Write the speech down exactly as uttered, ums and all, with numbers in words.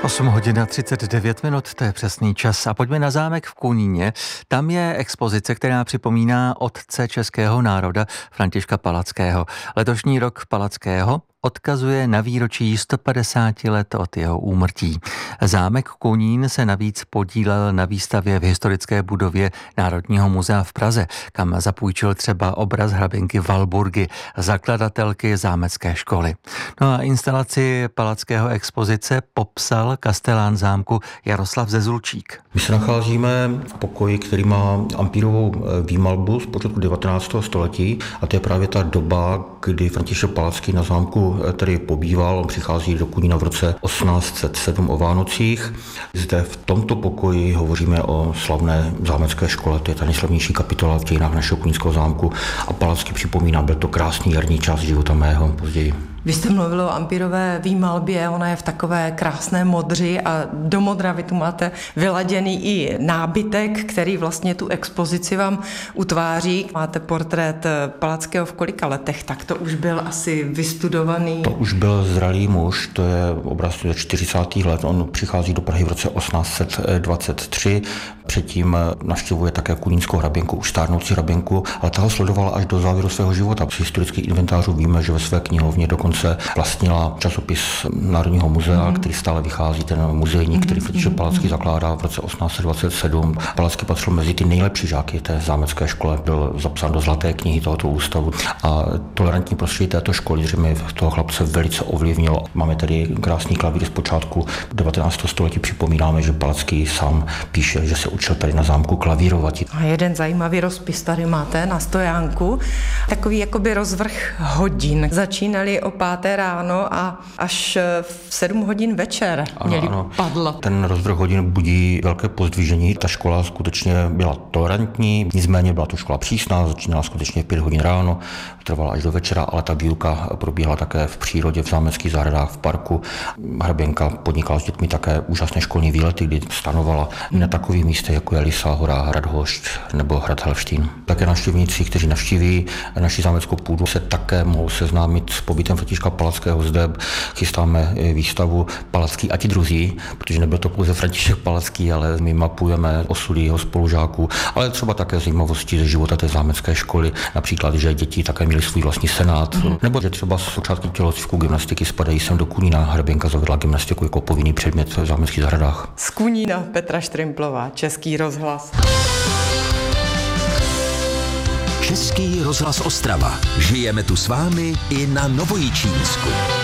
osm hodin a třicet devět minut, to je přesný čas. A pojďme na zámek v Kuníně. Tam je expozice, která připomíná otce českého národa Františka Palackého. Letošní rok Palackého odkazuje na výročí sto padesát let od jeho úmrtí. Zámek Kunín se navíc podílel na výstavě v historické budově Národního muzea v Praze, kam zapůjčil třeba obraz hraběnky Valburgy, zakladatelky zámecké školy. No a instalaci Palackého expozice popsal kastelán zámku Jaroslav Zezulčík. My se nacházíme v pokoji, který má ampírovou výmalbu z počátku devatenáctého století a to je právě ta doba, kdy František Palacký na zámku tady pobýval. On přichází do Kunína v roce osmnáct set sedm o Vánocích. Zde v tomto pokoji hovoříme o slavné zámecké škole, to je ta nejslavnější kapitola v dějinách našeho kunínského zámku a Palacký připomíná, byl to krásný jarní čas života mého později. Vy jste mluvil o ampírové výmalbě, ona je v takové krásné modři a do modra vy tu máte vyladěný i nábytek, který vlastně tu expozici vám utváří. Máte portrét Palackého v kolika letech, tak to už byl asi vystudovaný. To už byl zralý muž, to je obraz ze čtyřicátých let, on přichází do Prahy v roce osmnáct set dvacet tři, předtím navštěvuje také kunínskou hraběnku, už stárnoucí hraběnku, ale ta ho sledovala až do závěru svého života. Z historických inventářů víme, že ve své knihovně dokonce vlastnila časopis Národního muzea, mm. který stále vychází, ten muzejník, který František Palacký zakládá v roce osmnáct set dvacet sedm. Palacký patřil mezi ty nejlepší žáky té zámecké škole, byl zapsán do zlaté knihy tohoto ústavu a tolerantní prostředí této školy zřejmě toho chlapce velice ovlivnilo. Máme tady krásný klavír z počátku devatenáctého století, připomínáme, že Palacký sám píše, že se učil tady na zámku klavírovat. A jeden zajímavý rozpis tady máte na stojánku, takový jakoby rozvrh hodin. Začínali o páté ráno a až v sedm hodin večer měli ano, ano. padlat. Ten rozvrh hodin budí velké pozdvižení. Ta škola skutečně byla tolerantní, nicméně byla to škola přísná, začínala skutečně v pět hodin ráno, trvala až do večera, ale ta výuka probíhala také v přírodě, v zámeckých zahradách, v parku. Hraběnka podnikala s dětmi také úžasné školní výlety, kdy stanovala na takových místech, jako je Lysá hora, Hrad Hošť nebo Hrad Helštín. Také navštěvníci, kteří navštíví naši zámeckou půdu, se také mohou seznámit s pobytem Františka Palackého. Zde chystáme výstavu Palacký a ti druzí, protože nebyl to pouze František Palacký, ale my mapujeme osudy jeho spolužáků, ale třeba také zajímavosti ze života té zámecké školy, například, že děti také měli svůj vlastní senát, mm. nebo že třeba z počátku tělocviku gymnastiky spadají sem do Kunína. Hraběnka zavedla gymnastiku jako povinný předmět v zámeckých zahradách. Z Kunína Petra Štrimplová, Český rozhlas. Český rozhlas Ostrava. Žijeme tu s vámi i na Novojičínsku.